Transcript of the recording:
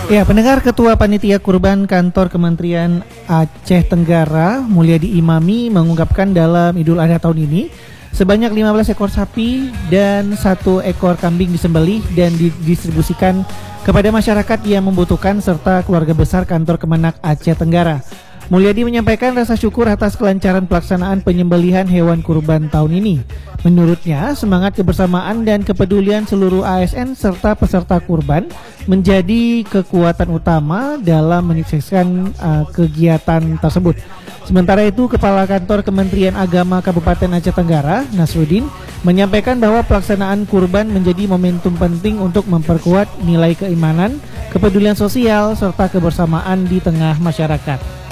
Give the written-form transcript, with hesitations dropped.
Ya, pendengar, Ketua Panitia Kurban Kantor Kementerian Aceh Tenggara, Mulyadi Imami, mengungkapkan dalam Idul Adha tahun ini sebanyak 15 ekor sapi dan 1 ekor kambing disembelih dan didistribusikan kepada masyarakat yang membutuhkan serta keluarga besar Kantor Kemenak Aceh Tenggara. Mulyadi menyampaikan rasa syukur atas kelancaran pelaksanaan penyembelihan hewan kurban tahun ini. Menurutnya, semangat kebersamaan dan kepedulian seluruh ASN serta peserta kurban menjadi kekuatan utama dalam menyukseskan kegiatan tersebut. Sementara itu, Kepala Kantor Kementerian Agama Kabupaten Aceh Tenggara, Nasruddin, menyampaikan bahwa pelaksanaan kurban menjadi momentum penting untuk memperkuat nilai keimanan, kepedulian sosial, serta kebersamaan di tengah masyarakat.